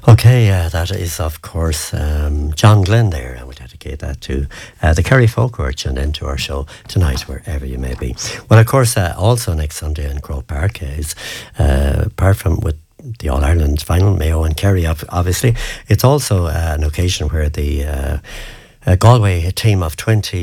Okay, that is, of course, John Glenn there, and we dedicate that to the Kerry Folk Church and then to our show tonight, wherever you may be. Well, of course, also next Sunday in Croke Park is, apart from with the All-Ireland final, Mayo and Kerry, obviously, it's also an occasion where the Galway team of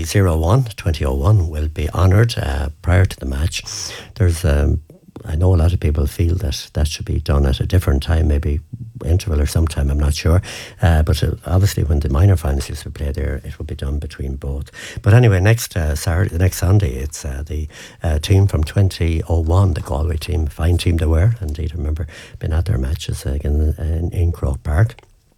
2001 will be honoured prior to the match. There's I know a lot of people feel that should be done at a different time, maybe interval or sometime, I'm not sure. But obviously when the minor finals used to play there, it will be done between both. But anyway, next Sunday, it's the team from 2001, the Galway team, fine team they were. Indeed, I remember being at their matches again in Croke Park.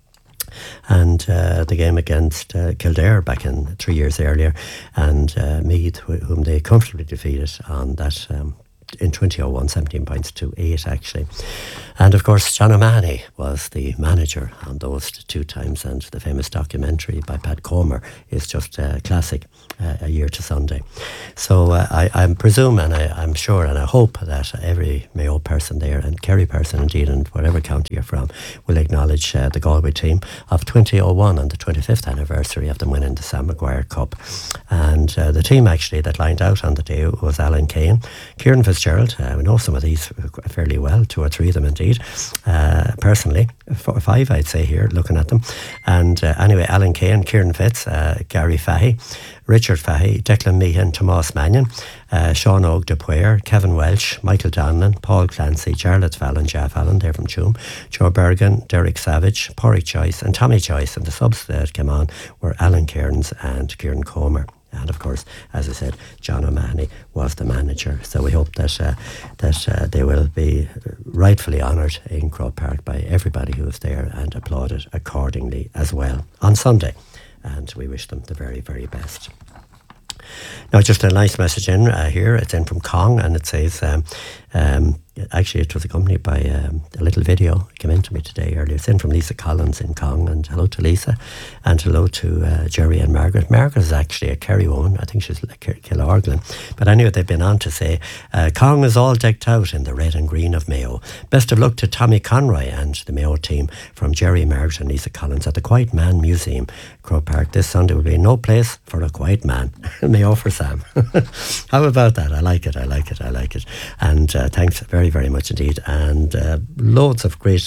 And the game against Kildare back in 3 years earlier, and Meath, whom they comfortably defeated on that in 2001, 17 points to 8 actually. And of course John O'Mahony was the manager on those two times, and the famous documentary by Pat Comer is just a classic, A Year to Sunday. So I presume, and I'm sure and I hope that every Mayo person there, and Kerry person indeed, and whatever county you're from, will acknowledge the Galway team of 2001 and the 25th anniversary of them winning the Sam Maguire Cup. And the team actually that lined out on the day was Alan Kane, Kieran Fitzgerald, we know some of these fairly well, 2 or 3 of them indeed, personally, 4 or 5 I'd say here, looking at them. And anyway, Alan Kane, Kieran Fitz, Gary Fahey, Richard Fahey, Declan Meehan, Tomas Mannion, Sean Og de Puer, Kevin Welsh, Michael Donlan, Paul Clancy, Charlotte Fallon, Jeff Allen, they're from Tuam, Joe Bergen, Derek Savage, Porrick Choice and Tommy Choice, and the subs that came on were Alan Cairns and Kieran Comer. And of course, as I said, John O'Mahony was the manager. So we hope that they will be rightfully honoured in Croke Park by everybody who was there and applauded accordingly as well on Sunday. And we wish them the very, very best. Now, just a nice message in here. It's in from Kong, and it says, actually it was accompanied by a little video. It came in to me today earlier. It's in from Lisa Collins in Kong, and hello to Lisa, and hello to Jerry and Margaret. Margaret is actually a Kerry woman. I think she's Killarglan. But anyway, they've been on to say, Kong is all decked out in the red and green of Mayo. Best of luck to Tommy Conroy and the Mayo team from Jerry, Margaret and Lisa Collins at the Quiet Man Museum, Croke Park. This Sunday will be no place for a quiet man. Mayo for Sam. How about that? I like it. And thanks very, very much indeed. And loads of great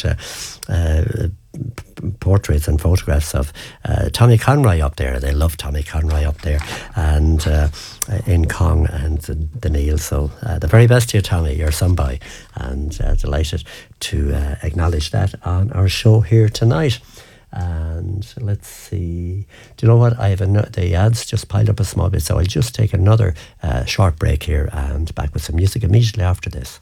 portraits and photographs of Tommy Conroy up there. They love Tommy Conroy up there, and in Kong and the Neil. So the very best to you, Tommy. You're somebody, and delighted to acknowledge that on our show here tonight. And let's see, do you know what, I have the ads just piled up a small bit, so I'll just take another short break here and back with some music immediately after this.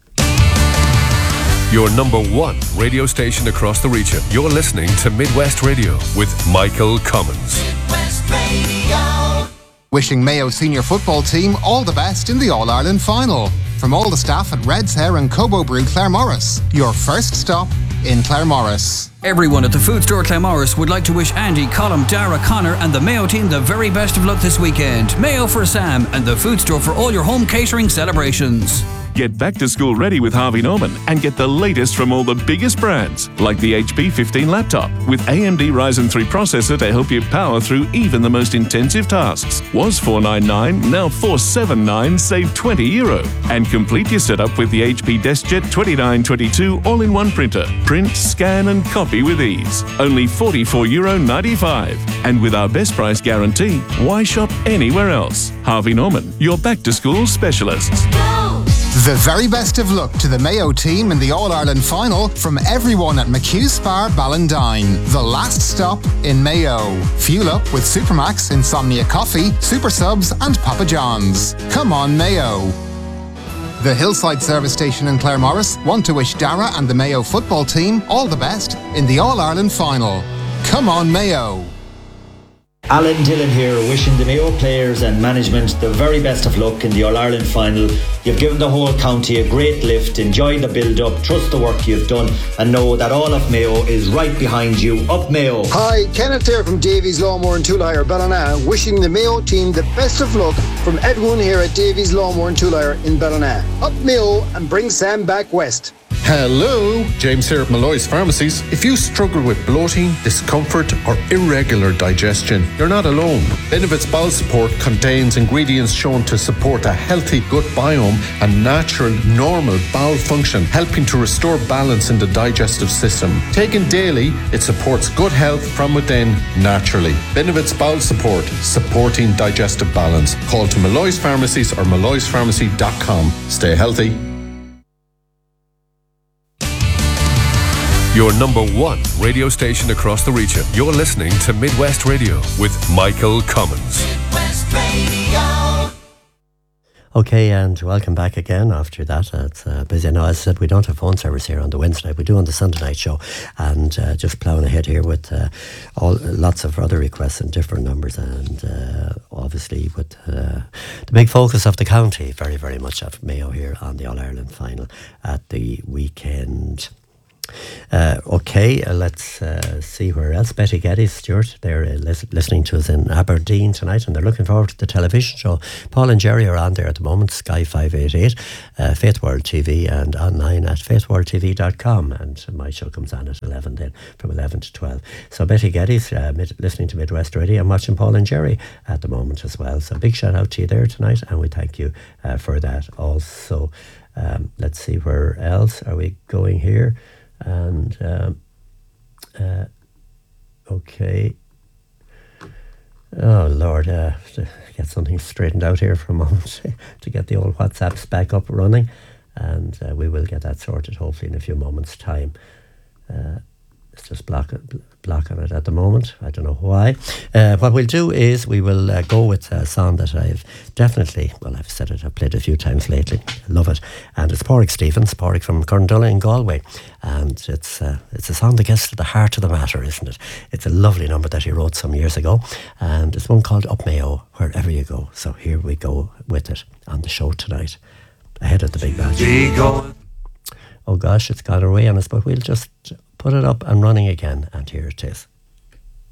Your number one radio station across the region. You're listening to Midwest Radio with Michael Commons. Midwest Radio. Wishing Mayo senior football team all the best in the All-Ireland final. From all the staff at Red's Hair and Cobo Brew Claremorris, your first stop in Claremorris. Everyone at the Food Store Claremorris would like to wish Andy, Colm, Dara, Connor and the Mayo team the very best of luck this weekend. Mayo for Sam and the Food Store for all your home catering celebrations. Get back to school ready with Harvey Norman and get the latest from all the biggest brands, like the HP 15 laptop with AMD Ryzen 3 processor to help you power through even the most intensive tasks. Was $499, now $479, save €20. And complete your setup with the HP DeskJet 2922 all-in-one printer. Print, scan and copy with ease. Only €44.95. And with our best price guarantee, why shop anywhere else? Harvey Norman, your back-to-school specialists. The very best of luck to the Mayo team in the All-Ireland final from everyone at McHugh Spar Ballindine, the last stop in Mayo. Fuel up with Supermax, Insomnia Coffee, Super Subs and Papa John's. Come on, Mayo. The Hillside Service Station in Claremorris want to wish Dara and the Mayo football team all the best in the All-Ireland final. Come on, Mayo. Alan Dillon here, wishing the Mayo players and management the very best of luck in the All-Ireland final. You've given the whole county a great lift. Enjoy the build-up, trust the work you've done, and know that all of Mayo is right behind you. Up Mayo! Hi, Kenneth here from Davies Lawnmower and Toolhire, Ballina, wishing the Mayo team the best of luck from Edwin here at Davies Lawnmower and Toolhire in Ballina. Up Mayo and bring Sam back west. Hello, James here at Malloy's Pharmacies. If you struggle with bloating, discomfort or irregular digestion, you're not alone. Benevit's Bowel Support contains ingredients shown to support a healthy gut biome and natural, normal bowel function, helping to restore balance in the digestive system. Taken daily, it supports gut health from within naturally. Benevit's Bowel Support, supporting digestive balance. Call to Malloy's Pharmacies or malloyspharmacy.com. Stay healthy. Your number one radio station across the region. You're listening to Midwest Radio with Michael Commons. Midwest Radio. Okay, and welcome back again after that. It's busy. Now, as I said, we don't have phone service here on the Wednesday night. We do on the Sunday night show. And just ploughing ahead here with lots of other requests and different numbers. And obviously with the big focus of the county, very, very much of Mayo here on the All-Ireland final at the weekend. Let's see where else. Betty Geddes, Stuart, they're listening to us in Aberdeen tonight, and they're looking forward to the television show. Paul and Jerry are on there at the moment, Sky 588, Faith World TV, and online at faithworldtv.com. And my show comes on at 11 then, from 11 to 12. So Betty Geddes, listening to Midwest Radio, and watching Paul and Jerry at the moment as well. So big shout out to you there tonight, and we thank you for that also. Let's see, where else are we going here? And okay. Oh Lord, to get something straightened out here for a moment to get the old WhatsApps back up running, and we will get that sorted hopefully in a few moments' time. It's just blocking it at the moment. I don't know why. What we'll do is we will go with a song that I've definitely, well, I've said it, I've played a few times lately. I love it. And it's Pádraig Stevens, Pádraig from Corndulla in Galway. And it's a song that gets to the heart of the matter, isn't it? It's a lovely number that he wrote some years ago. And it's one called Up Mayo, Wherever You Go. So here we go with it on the show tonight, ahead of the big match. Oh gosh, it's gone away on us, but we'll just put it up and running again, and here it is.